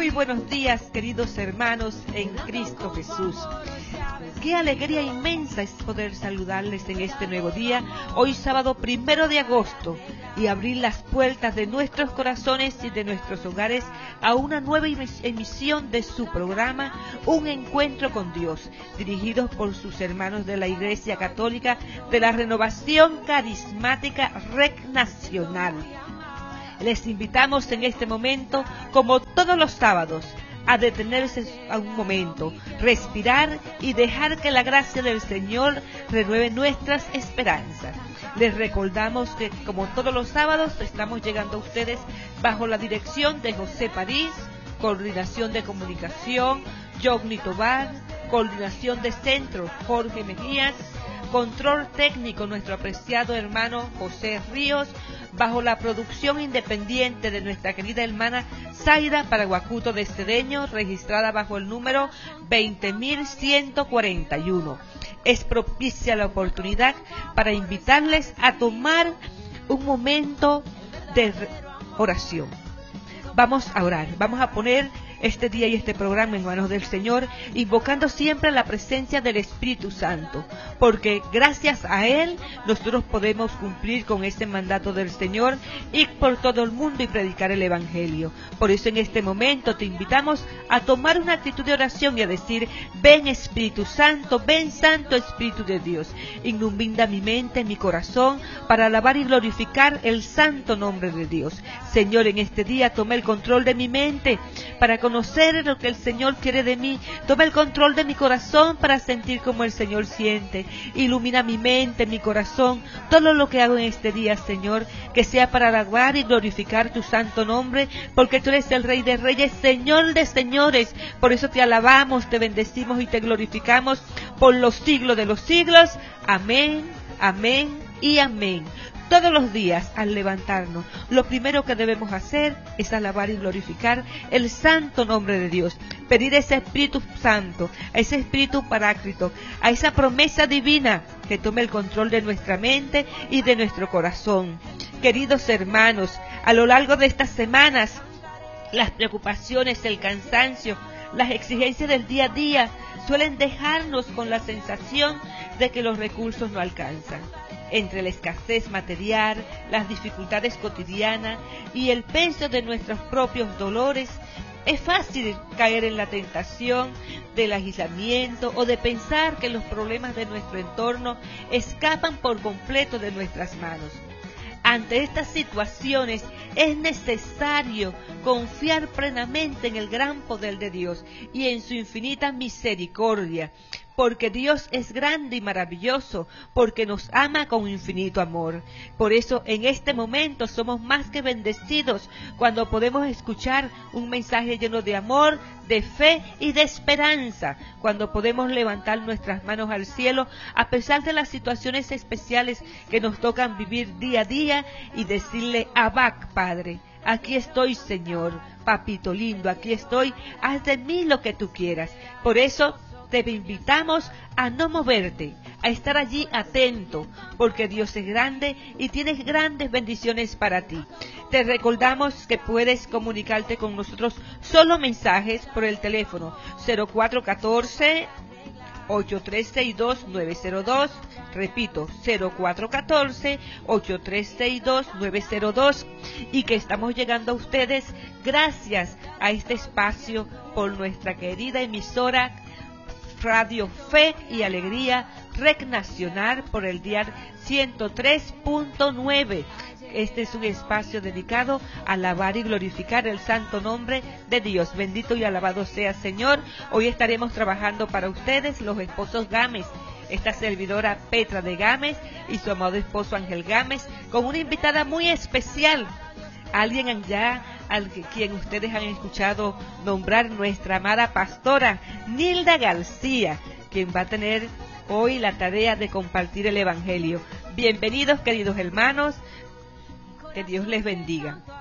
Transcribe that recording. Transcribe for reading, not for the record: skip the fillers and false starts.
Muy buenos días, queridos hermanos en Cristo Jesús. Qué alegría inmensa es poder saludarles en este nuevo día, hoy sábado 1 de agosto, y abrir las puertas de nuestros corazones y de nuestros hogares a una nueva emisión de su programa, Un Encuentro con Dios, dirigidos por sus hermanos de la Iglesia Católica de la Renovación Carismática REC Nacional. Les invitamos en este momento, como todos los sábados, a detenerse a un momento, respirar y dejar que la gracia del Señor renueve nuestras esperanzas. Les recordamos que, como todos los sábados, estamos llegando a ustedes bajo la dirección de José París, coordinación de comunicación, Johnny Tobar, coordinación de centro, Jorge Mejías, control técnico, nuestro apreciado hermano José Ríos, bajo la producción independiente de nuestra querida hermana Zaira Paraguacuto de Cedeño, registrada bajo el número 20.141. Es propicia la oportunidad para invitarles a tomar un momento de oración. Vamos a orar, vamos a poner este día y este programa en manos del Señor, invocando siempre la presencia del Espíritu Santo, porque gracias a Él nosotros podemos cumplir con ese mandato del Señor, ir por todo el mundo y predicar el Evangelio. Por eso en este momento te invitamos a tomar una actitud de oración y a decir: ven Espíritu Santo, ven Santo Espíritu de Dios, ilumina mi mente, mi corazón, para alabar y glorificar el santo nombre de Dios. Señor, en este día toma el control de mi mente para conocer lo que el Señor quiere de mí. Toma el control de mi corazón para sentir como el Señor siente. Ilumina mi mente, mi corazón, todo lo que hago en este día, Señor, que sea para alabar y glorificar tu santo nombre, porque tú eres el Rey de Reyes, Señor de Señores. Por eso te alabamos, te bendecimos y te glorificamos por los siglos de los siglos. Amén, amén y amén. Todos los días, al levantarnos, lo primero que debemos hacer es alabar y glorificar el santo nombre de Dios. Pedir ese Espíritu Santo, a ese Espíritu Paráclito, a esa promesa divina que tome el control de nuestra mente y de nuestro corazón. Queridos hermanos, a lo largo de estas semanas, las preocupaciones, el cansancio, las exigencias del día a día suelen dejarnos con la sensación de que los recursos no alcanzan. Entre la escasez material, las dificultades cotidianas y el peso de nuestros propios dolores, es fácil caer en la tentación del aislamiento o de pensar que los problemas de nuestro entorno escapan por completo de nuestras manos. Ante estas situaciones es necesario confiar plenamente en el gran poder de Dios y en su infinita misericordia, porque Dios es grande y maravilloso, porque nos ama con infinito amor. Por eso en este momento somos más que bendecidos cuando podemos escuchar un mensaje lleno de amor, de fe y de esperanza, cuando podemos levantar nuestras manos al cielo a pesar de las situaciones especiales que nos tocan vivir día a día y decirle: Abac, Padre, aquí estoy, Señor, papito lindo, aquí estoy, haz de mí lo que tú quieras. Por eso te invitamos a no moverte, a estar allí atento, porque Dios es grande y tiene grandes bendiciones para ti. Te recordamos que puedes comunicarte con nosotros solo mensajes por el teléfono 0414-8362-902, repito, 0414-8362-902, y que estamos llegando a ustedes gracias a este espacio por nuestra querida emisora Radio Fe y Alegría REC Nacional por el dial 103.9. Este es un espacio dedicado a alabar y glorificar el santo nombre de Dios. Bendito y alabado sea, Señor. Hoy estaremos trabajando para ustedes los esposos Gámez, esta servidora Petra de Gámez y su amado esposo Ángel Gámez, con una invitada muy especial, alguien allá al quien ustedes han escuchado nombrar, nuestra amada pastora Nilda García, quien va a tener hoy la tarea de compartir el Evangelio. Bienvenidos, queridos hermanos, que Dios les bendiga.